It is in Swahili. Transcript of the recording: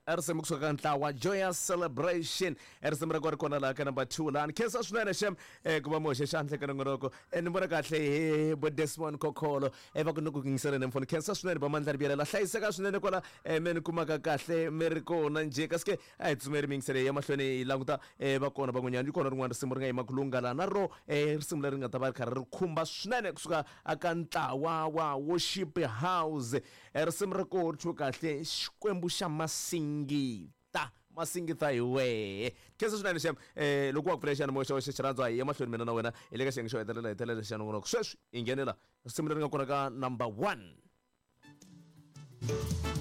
risimu kusuka ntlawa Joyous Celebration risimu ra kona la ka number 2 lani khensa swinene shem kuva moxe xandle ka nongoroko ni vona kahle he bo Desmond Kokolo va ku nuku kingisela nemfoni khensa swinene ba mandla ribiyela hlayiseka swinene kwala meni kumaka kahle meri kona nje kaske a tsumeri mingisele ya mahlweni languta va kona van'wanyana kona rin'wana risimu ri nga yimakulunga la na ro risimu leri nga ta va ri karhi ri khumba swinene kusuka aka ntlawa wa Worship House risimu ri ko ri kahle xikwembu xa masingita hi wehe khensa swinene shem loko wa ku pfula xana moxa wa xirandzwa hi emahlweni mina na wena hi le ka xiyenge xo hetelela xana n'wanoko sweswi hi nghenela risimu leri nga kona ka number 1